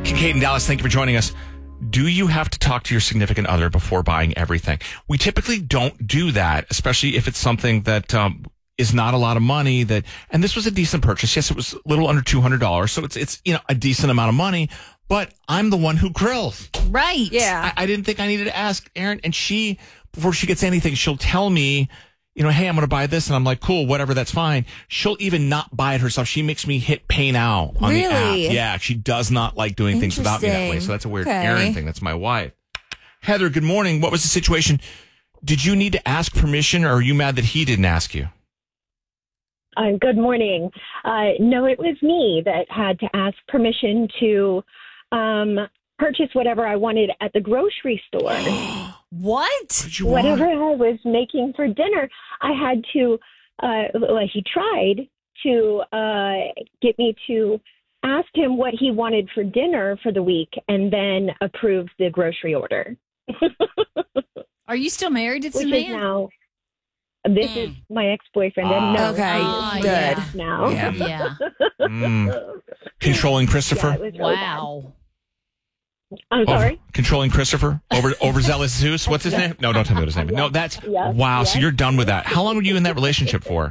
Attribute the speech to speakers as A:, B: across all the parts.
A: Kincaid in Dallas, thank you for joining us. Do you have to talk to your significant other before buying everything? We typically don't do that, especially if it's something that is not a lot of money. And this was a decent purchase. Yes, it was a little under $200, so it's a decent amount of money. But I'm the one who grills.
B: Right.
C: Yeah.
A: I didn't think I needed to ask Erin. And she, before she gets anything, she'll tell me, hey, I'm going to buy this. And I'm like, cool, whatever, that's fine. She'll even not buy it herself. She makes me hit pay now on the app. Yeah, she does not like doing things without me that way. So that's a weird Erin thing. That's my wife. Heather, good morning. What was the situation? Did you need to ask permission, or are you mad that he didn't ask you?
D: Good morning. No, it was me that had to ask permission to purchase whatever I wanted at the grocery store.
B: What?
D: Whatever I was making for dinner, I had to, he tried to get me to ask him what he wanted for dinner for the week and then approve the grocery order.
B: Are you still married to this
D: Which
B: man?
D: is now, this is my ex-boyfriend. And no,
C: Okay, good.
D: Now.
B: Yeah.
A: Controlling Christopher?
D: Yeah, it was really bad.
B: Wow.
D: I'm sorry?
A: Controlling Christopher? Overzealous Zeus? What's his name? No, don't tell me what his name is. No, that's...
D: Yes,
A: wow,
D: yes.
A: so you're done with that. How long were you in that relationship for?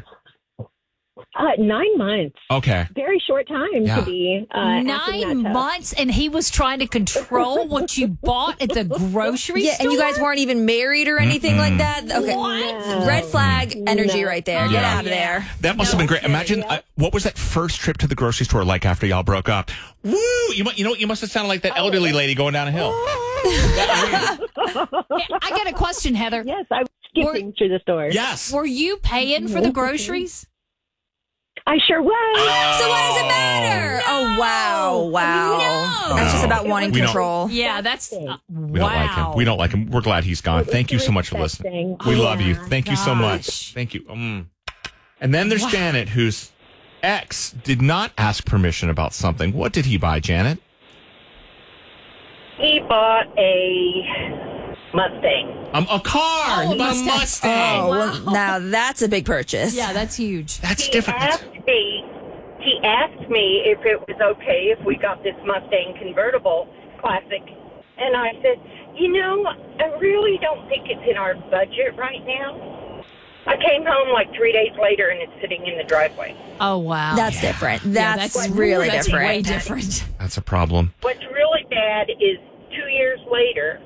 D: 9 months.
A: Okay.
D: Very short time to be.
B: 9 months, and he was trying to control what you bought at the grocery store?
C: And you guys weren't even married or anything like that? Okay.
B: What?
C: Red flag energy right there. Get
A: Yeah.
C: out of there.
A: That must have been great. Imagine, what was that first trip to the grocery store like after y'all broke up? Woo! You must have sounded like that elderly lady going down a hill.
B: I got a question, Heather.
D: Yes, I was skipping through the store.
A: Yes.
B: Were you paying for the groceries?
D: I sure was.
C: So what does it matter? Oh, wow.
B: No.
C: That's just about wanting
A: We don't-
C: control.
B: Yeah, that's...
A: We don't like him. We don't like him. We're glad he's gone. Thank you so much for listening.
D: Respecting.
A: We love you. Thank you so
B: gosh.
A: much. Thank you. And then there's Janet, whose ex did not ask permission about something. What did he buy, Janet?
E: He bought a Mustang.
A: A car.
B: Oh,
A: He bought a
B: Mustang.
A: Mustang.
C: Oh, well, now that's a big purchase.
B: Yeah, that's huge.
A: That's
E: He
A: different.
E: asked me if it was okay if we got this Mustang convertible classic. And I said, I really don't think it's in our budget right now. I came home like 3 days later and it's sitting in the driveway.
B: Oh, wow.
C: That's different.
B: Yeah,
C: That's really
B: that's
C: different.
B: way different.
A: That's a problem.
E: What's really bad is 2 years later,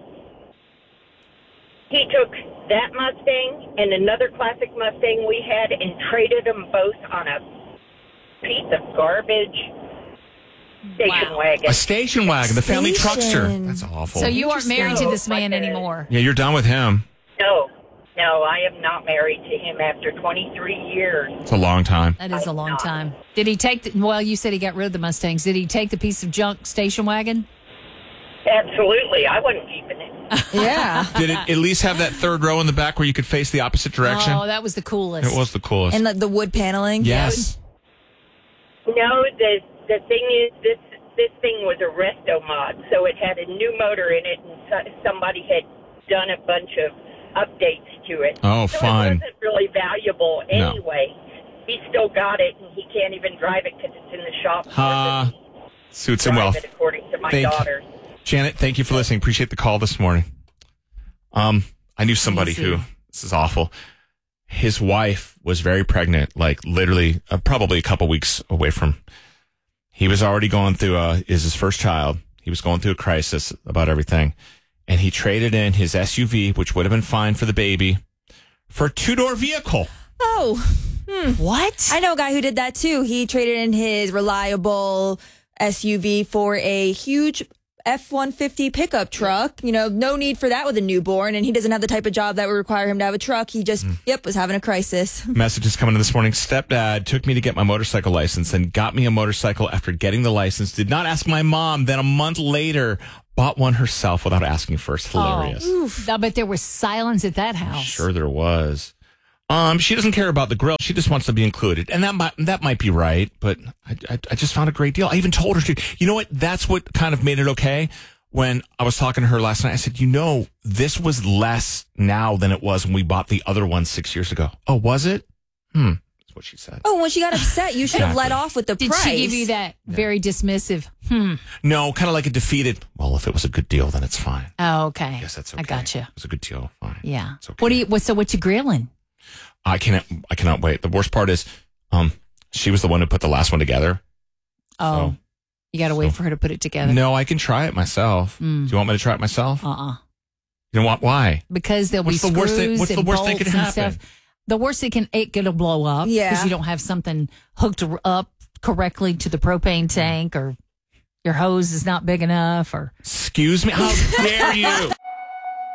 E: he took that Mustang and another classic Mustang we had and traded them both on a piece of garbage station wagon.
A: A station wagon, the family truckster.
C: Station.
A: That's awful.
B: So you aren't married to this man
E: Like a-
B: anymore?
A: Yeah, you're done with him.
E: No, I am not married to him after 23 years.
A: It's a long time.
B: That is a long time. Did he take well, you said he got rid of the Mustangs. Did he take the piece of junk station wagon?
E: Absolutely. I wasn't keeping it.
C: Yeah.
A: Did it at least have that third row in the back where you could face the opposite direction?
B: Oh, that was the coolest.
A: It was the coolest.
C: And the wood paneling.
A: Yes.
E: No, the thing is, this thing was a resto mod, so it had a new motor in it, and somebody had done a bunch of updates to it.
A: Oh,
E: so
A: fine.
E: It wasn't really valuable
A: No.
E: anyway. He still got it, and he can't even drive it because it's in the shop.
A: Suits him well.
E: Drive it, according to my
A: Thank you.
E: daughter.
A: Janet, thank you for listening. Appreciate the call this morning. I knew somebody
B: Easy.
A: who, this is awful. His wife was very pregnant, like literally probably a couple weeks away from. He was already going through is his first child. He was going through a crisis about everything. And he traded in his SUV, which would have been fine for the baby, for a 2-door vehicle.
C: Oh.
B: What?
C: I know a guy who did that too. He traded in his reliable SUV for a huge F-150 pickup truck. No need for that with a newborn. And he doesn't have the type of job that would require him to have a truck. He just, was having a crisis.
A: Messages coming in this morning. Stepdad took me to get my motorcycle license and got me a motorcycle after getting the license. Did not ask my mom. Then a month later, bought one herself without asking first. Hilarious.
B: I bet there was silence at that house.
A: Sure there was. She doesn't care about the grill. She just wants to be included. And that might be right, but I just found a great deal. I even told her to. You know what? That's what kind of made it okay. When I was talking to her last night, I said, this was less now than it was when we bought the other one 6 years ago. Oh, was it? That's what she said.
C: Oh, when she got upset, you should have let off with the
B: Did
C: price.
B: she give you that very dismissive?
A: No, kind of like a defeated. Well, if it was a good deal, then it's fine.
B: Oh, okay.
A: Yes, that's okay.
B: I gotcha.
A: It was a good deal. Fine.
B: Yeah.
A: It's okay.
B: What you grilling?
A: I cannot wait. The worst part is, she was the one who put the last one together.
B: Oh,
A: So-
B: you got to wait for her to put it together.
A: No, I can try it myself. Do you want me to try it myself?
B: Uh-uh.
A: You know what? Why?
B: Because there'll
A: What's
B: be
A: the worst thing-
B: screws
A: what's the
B: and
A: worst thing
B: bolts
A: could
B: and
A: happen?
B: stuff. The worst it'll blow up.
C: Yeah.
B: Because you don't have something hooked up correctly to the propane tank, or your hose is not big enough, or
A: Excuse me? How dare you?